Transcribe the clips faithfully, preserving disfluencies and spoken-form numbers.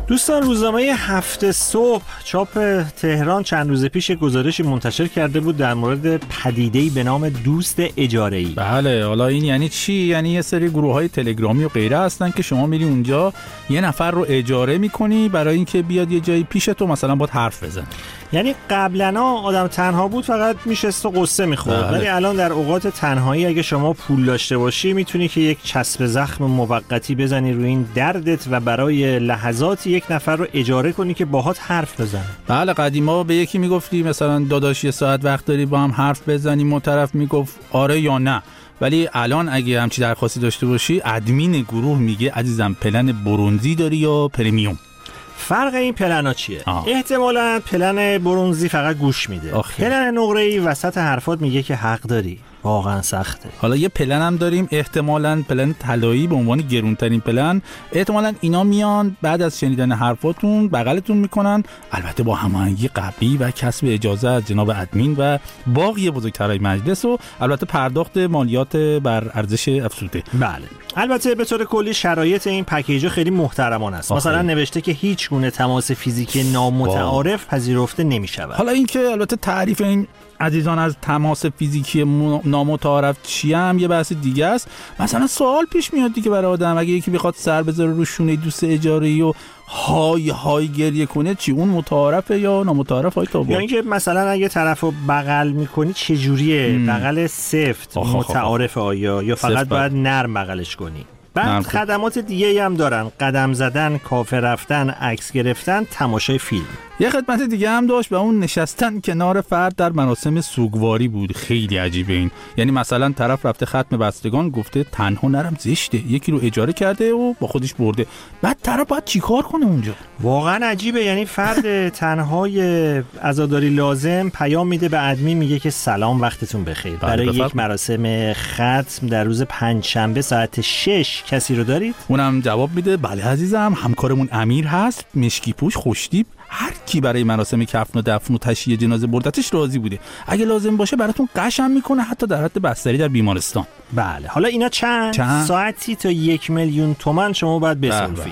دوستان، روزنامه هفت صبح چاپ تهران چند روز پیش گزارشی منتشر کرده بود در مورد پدیده‌ای به نام دوست اجاره‌ای. بله، حالا این یعنی چی؟ یعنی یه سری گروه‌های تلگرامی و غیره هستن که شما میری اونجا یه نفر رو اجاره می‌کنی برای اینکه بیاد یه جایی پیش تو مثلا باهات حرف بزنه. یعنی قبلا آدم تنها بود، فقط میشست و قصه می‌خورد، ولی الان در اوقات تنهایی اگه شما پول داشته باشی میتونی که یک چسب زخم موقتی بزنی روی این دردت و برای لحظاتی یک نفر رو اجاره کنی که باهات حرف بزنه. بله، قدیما به یکی میگفتی مثلا داداش یه ساعت وقت داری با هم حرف بزنیم، اون طرف میگفت آره یا نه. ولی الان اگه همچی درخواستی داشته باشی، ادمین گروه میگه عزیزم پلن برونزی داری یا پرمیوم. فرق این پلنا چیه؟ آه. احتمالاً پلن برونزی فقط گوش میده. آخه. پلن نقره‌ای وسط حرفات میگه که حق داری. واقعا سخته. حالا یه پلن هم داریم، احتمالاً پلن طلایی به عنوان گرونترین پلن. احتمالاً اینا میان بعد از شنیدن حرفاتون بغلتون میکنن، البته با هماهنگی قبلی و کسب اجازه از جناب ادمین و باقی بزرگترهای مجلس و البته پرداخت مالیات بر ارزش افزوده. بله. البته به طور کلی شرایط این پکیج خیلی محترمانه است. مثلا نوشته که هیچ گونه تماس فیزیکی نامتعارف پذیرفته نمی‌شود. حالا اینکه البته تعریف این عزیزان از تماس فیزیکی نامتعارف چیه هم یه بحث دیگه است. مثلا سوال پیش میاد دیگه برای آدم، اگه یکی بخواد سر بذاره رو شونه دوست اجاره‌ای و های های گریه کنه، چی اون متعارفه یا نامتعارف؟ های تابو یا اینکه مثلا اگه طرفو بغل میکنی چه جوریه؟ بغل سفت متعارفه آیا یا فقط باید نرم بغلش کنی؟ بعد خدمات دیگه هم دارن، قدم زدن، کافه رفتن، عکس گرفتن، تماشای فیلم. یه خدمت دیگه هم داشت و اون نشستن کنار فرد در مراسم سوگواری بود. خیلی عجیبه این. یعنی مثلا طرف رفته ختم بستگان، گفته تنها نرم زشته، یکی رو اجاره کرده و با خودش برده. بعد طرف باید چیکار کنه اونجا؟ واقعا عجیبه. یعنی فرد تنهای عزاداری لازم پیام میده به ادمین، میگه که سلام وقتتون بخیر، برای یک مراسم ختم در روز پنجشنبه ساعت شش کسی رو دارید؟ اونم جواب میده بله عزیزم، همکارمون امیر هست، مشکی پوش، خوشتیپ، هر کی برای مراسم کفن و دفن و تشییع جنازه بردتش راضی بوده. اگه لازم باشه براتون قشم میکنه، حتی در حد بستری در بیمارستان. بله. حالا اینا چند, چند؟ ساعتی تا یک میلیون تومان شما باید بسنفید.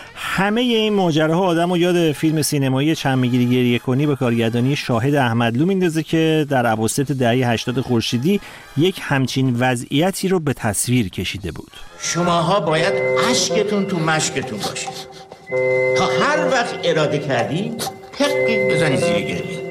همه این ماجراها آدمو یاد فیلم سینمایی چند میگیری گریه کنی به کارگردانی شاهد احمدلو میندازه که در اواسط دهه هشتاد خورشیدی یک همچین وضعیتی رو به تصویر کشیده بود. شماها باید اشکتون تو مشکتون باشه تا هر وقت اراده کردی تقیق بزنی زیر گریه.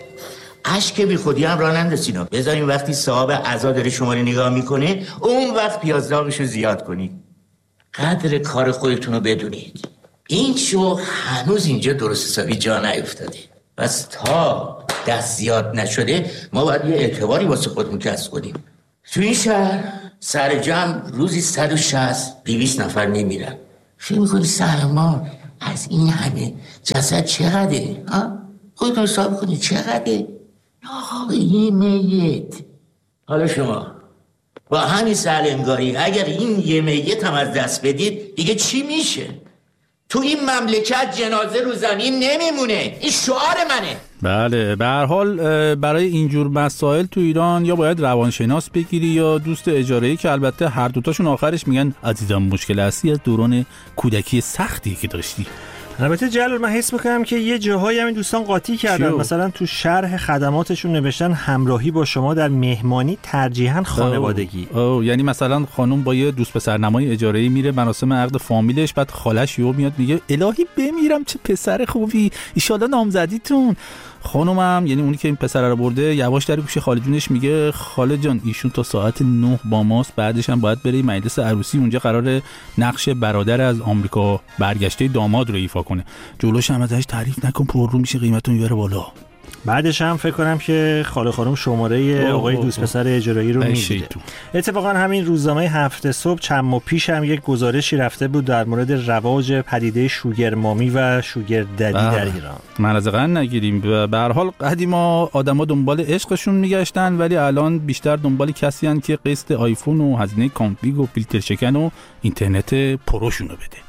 اشک بی خودی هم راه نندازین، بذارین وقتی صاحب عزا داره شما رو نگاه میکنه اون وقت پیازداغشو زیاد کنید. قدر کار خودتون رو بدونید. این شو هنوز اینجا درست حسابی جا نیفتاده، بس تا دست زیاد نشده ما باید یه اعتباری واسه خودمون کسب کنیم. تو این شهر سر جمع روزی صد و شصت دویست نفر نمیرن. فکر میکنی سرما از این همه جسد چقدره؟ ها؟ خودتون حساب کنید چقدره؟ آقا یه میت. حالا شما با همین سهلنگاری اگر این یه میت هم از دست بدید دیگه چی میشه؟ تو این مملکت جنازه روزانی نمیمونه. این شعار منه. بله، به هر حال برای اینجور مسائل تو ایران یا باید روانشناس بگیری یا دوست اجاره‌ای، که البته هر دوتاشون آخرش میگن عزیزم مشکل اصلی از دوران کودکی سختی که داشتی. البته جلال من حس میکنم که یه جاهایی همین دوستان قاطی کردن. مثلا تو شرح خدماتشون نوشتن همراهی با شما در مهمانی ترجیحاً خانوادگی. او, او یعنی مثلا خانم با یه دوست پسرنمای اجاره‌ای میره مراسم عقد فامیلش، بعد خالش یهو میاد میگه الهی بمیرم چه پسر خوبی، ان شاءالله نامزدیتون. خانومم یعنی اونی که این پسر رو برده یواش در گوش خاله جونش میگه خاله جان ایشون تا ساعت نه با ماست، بعدش هم باید بره مجلس عروسی، اونجا قراره نقش برادر از آمریکا برگشته داماد رو ایفا کنه. جلوش هم ازش تعریف نکن، پر رو میشه قیمتون میبره بالا. بعدش هم فکر کنم که خاله خانم شماره آقای دوست پسر اجاره‌ای رو میدیده. اتفاقا همین روزنامه هفت صبح چند ماه پیش هم یک گزارشی رفته بود در مورد رواج پدیده شوگر مامی و شوگر ددی در ایران. مرزقن نگیریم. به هر حال قدیما آدما دنبال عشقشون میگشتن، ولی الان بیشتر دنبال کسی ان که قسط آیفون و هزینه کانفیگ و فیلتر شکن و اینترنت پروشونو بده.